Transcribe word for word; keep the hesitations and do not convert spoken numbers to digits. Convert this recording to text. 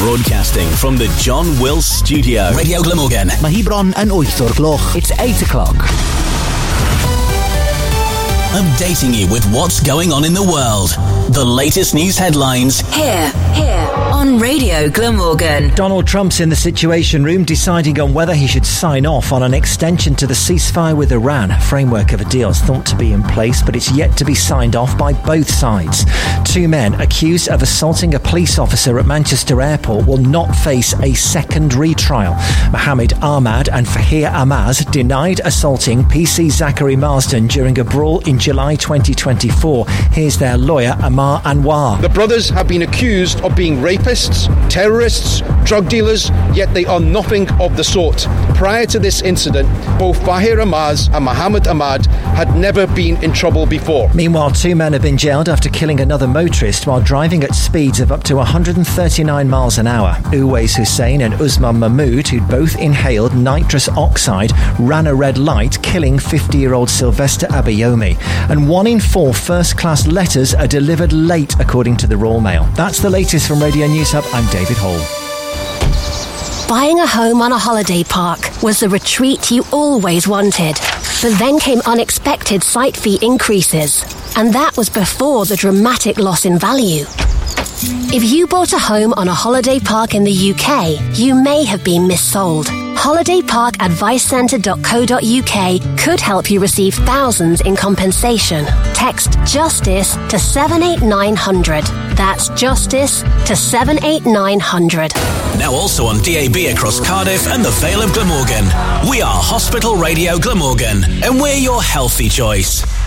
Broadcasting from the John Wills Studio. Radio Glamorgan. Mahibron and wyth o'r gloch. It's eight o'clock. Updating you with what's going on in the world. The latest news headlines. Here, here, on Radio Glamorgan. Donald Trump's in the Situation Room deciding on whether he should sign off on an extension to the ceasefire with Iran. Framework of a deal is thought to be in place, but it's yet to be signed off by both sides. Two men accused of assaulting a police officer at Manchester Airport will not face a second retrial. Mohammed Ahmad and Fahir Amaz denied assaulting P C Zachary Marsden during a brawl in July twenty twenty-four. Here's their lawyer, Amar Anwar. The brothers have been accused of being rapists, terrorists, drug dealers, yet they are nothing of the sort. Prior to this incident, both Fahir Amaz and Mohammed Ahmad had never been in trouble before. Meanwhile, two men have been jailed after killing another motorist while driving at speeds of up to one hundred thirty-nine miles an hour. Uwais Hussein and Usman Mahmood, who'd both inhaled nitrous oxide, ran a red light, killing fifty-year-old Sylvester Abayomi. And one in four first-class letters are delivered late, according to the Royal Mail. That's the latest from Radio News Hub. I'm David Hall. Buying a home on a holiday park was the retreat you always wanted. But then came unexpected site fee increases. And that was before the dramatic loss in value. If you bought a home on a holiday park in the U K, you may have been missold. holiday park advice centre dot co dot uk could help you receive thousands in compensation. Text JUSTICE to seven eight nine hundred. That's JUSTICE to seven eight nine hundred. Now also on D A B across Cardiff and the Vale of Glamorgan. We are Hospital Radio Glamorgan, and we're your healthy choice.